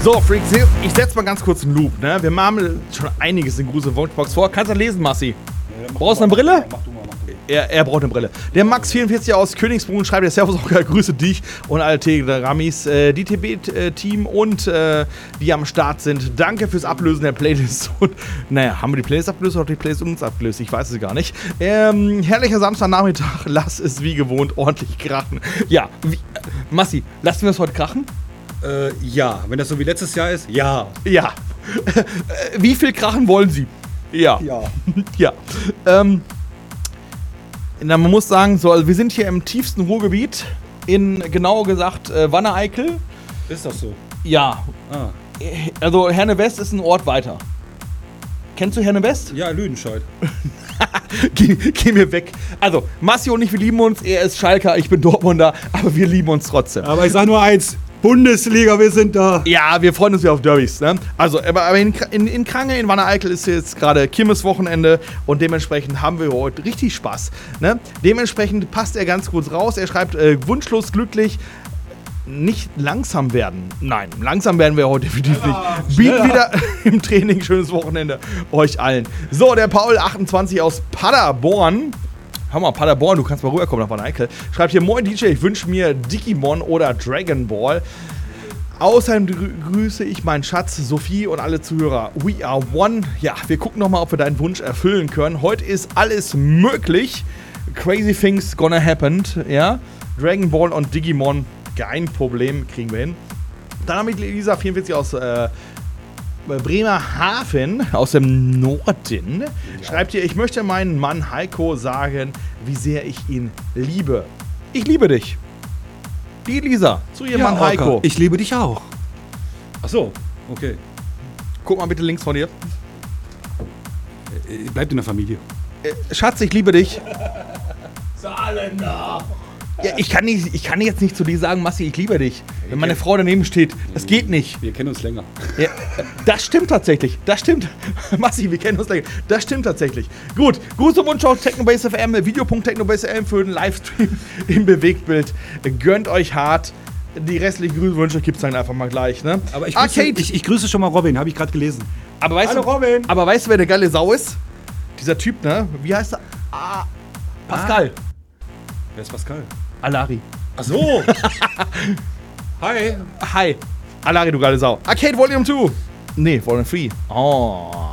So, Freaks, ich setze mal ganz kurz einen Loop, ne? Wir machen schon einiges in Grusel Wunschbox vor. Kannst du lesen, Massi? Brauchst du eine Brille? Mach du mal. Er braucht eine Brille. Der Max44 aus Königsbrunn schreibt, der Servus auch grüße dich und alle Telegramis, die TB-Team und die am Start sind. Danke fürs Ablösen der Playlist. Und, naja, haben wir die Playlist abgelöst oder die Playlist uns abgelöst? Ich weiß es gar nicht. Herrlicher Samstagnachmittag, lass es wie gewohnt ordentlich krachen. Ja, Massi, lassen wir es heute krachen? Ja, wenn das so wie letztes Jahr ist, ja. Ja. Wie viel krachen wollen Sie? Ja. Ja. Ja. Na, man muss sagen, so, also wir sind hier im tiefsten Ruhrgebiet, in genauer gesagt Wanne-Eickel. Ist das so? Ja. Ah. Also Herne-West ist ein Ort weiter. Kennst du Herne-West? Ja, Lüdenscheid. Geh mir weg. Also, Massi und ich, wir lieben uns. Er ist Schalker, ich bin Dortmunder, aber wir lieben uns trotzdem. Aber ich sag nur eins: Bundesliga, wir sind da. Ja, wir freuen uns wieder auf Derbys, ne? Also, aber in Krange, in Wanne-Eickel ist jetzt gerade Kirmeswochenende und dementsprechend haben wir heute richtig Spaß, ne? Dementsprechend passt er ganz kurz raus. Er schreibt, wunschlos glücklich, nicht langsam werden. Nein, langsam werden wir heute definitiv nicht. Bieten wieder im Training schönes Wochenende euch allen. So, der Paul28 aus Paderborn. Hör mal, Paderborn, du kannst mal rüberkommen nach Wanne-Eickel. Schreibt hier, moin DJ, ich wünsche mir Digimon oder Dragon Ball. Außerdem grüße ich meinen Schatz, Sophie und alle Zuhörer. We are one. Ja, wir gucken nochmal, ob wir deinen Wunsch erfüllen können. Heute ist alles möglich. Crazy things gonna happen. Ja, Dragon Ball und Digimon, kein Problem, kriegen wir hin. Dann haben wir Lisa 44 aus Bremerhaven, aus dem Norden. Ja. Schreibt hier, ich möchte meinen Mann Heiko sagen, wie sehr ich ihn liebe. Ich liebe dich. Die Lisa, zu ihrem Mann Heiko. Ich liebe dich auch. Ach so, okay. Guck mal bitte links von dir. Bleibt in der Familie. Schatz, ich liebe dich. Saarländer. Ja, ich kann jetzt nicht zu dir sagen, Massi, ich liebe dich. Wenn meine Frau daneben steht, das geht nicht. Wir kennen uns länger. Ja, das stimmt tatsächlich. Das stimmt. Massi, wir kennen uns länger. Das stimmt tatsächlich. Gut, Gruß Wunsch auf Technobase FM, Video.technobase FM für den Livestream im Bewegtbild. Gönnt euch hart. Die restlichen Grüßwünsche gibt es dann einfach mal gleich, ne? Aber ich grüße schon mal Robin, habe ich gerade gelesen. Aber weißt Hallo Robin! Aber weißt du, wer der geile Sau ist? Dieser Typ, ne? Wie heißt er? Pascal. Wer ist Pascal? Alari. Ach so! Hi! Hi. Alari, du geile Sau. Arcade Volume 2. Nee, Volume 3. Oh.